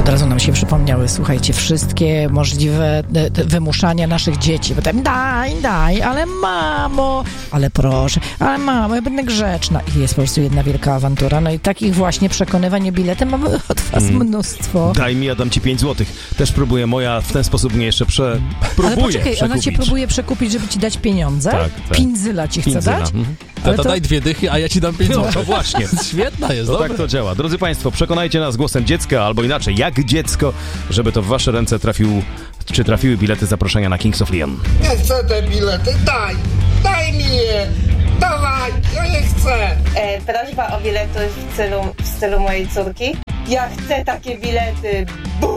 Od razu nam się przypomniały, słuchajcie, wszystkie możliwe wymuszania naszych dzieci. Bo tam daj, ale mamo, ale proszę, ale mamo, ja będę grzeczna. I jest po prostu jedna wielka awantura. No i takich właśnie przekonywań biletem mamy od was mnóstwo. Daj mi, ja dam ci 5 złotych. Też próbuję, moja w ten sposób mnie jeszcze próbuje. Ale poczekaj, ona przekupić. cię próbuje przekupić, żeby ci dać pieniądze? Tak. Pinzyla ci chce dać? Tata, daj 2 dychy, a ja ci dam 5 No złotych. to właśnie. Świetna jest, To dobra. tak to działa. Drodzy Państwo, przekonajcie nas głosem dziecka, albo inaczej, jak dziecko, żeby to w wasze ręce trafiły bilety zaproszenia na Kings of Leon. Nie chcę te bilety, daj mi je, dawaj, ja nie chcę. Prośba o bilety w stylu mojej córki. Ja chcę takie bilety.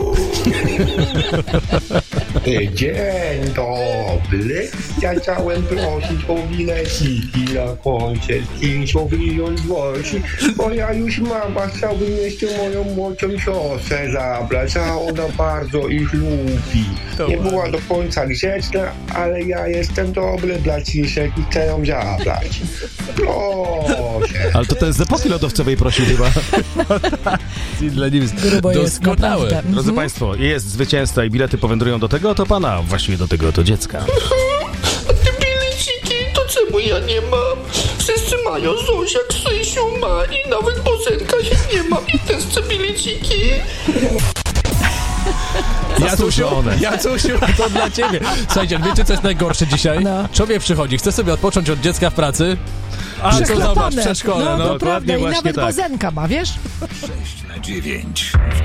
Dzień dobry, ja chciałem prosić o bileciki na koncert Kings of Leon Dworsi, bo ja już mama chciałbym jeszcze moją młodszą siostrę zabrać, a ona bardzo ich lubi. Nie była do końca grzeczna, ale ja jestem dobry dla ciszek i chcę ją zabrać. Proszę. Ale to ten z epoki lodowcowej prosił chyba. Dla nim Grubo jest, doskonałe. naprawdę. Drodzy Państwo, jest zwycięzca i bilety powędrują do tego oto pana, właściwie do tego oto dziecka. A te bileciki, to czemu ja nie mam? Wszyscy mają, Zuzia, Krzysiu, Mani, nawet Bożenka się nie mam i też chcę bileciki. Jacusiu, to dla ciebie. Słuchajcie, wiecie co jest najgorsze dzisiaj? No. Człowiek przychodzi, chce sobie odpocząć od dziecka w pracy, a tu zobacz, w przedszkole, no, no. to prawda, i właśnie nawet tak. Bozenka ma, wiesz? 6 na 9 w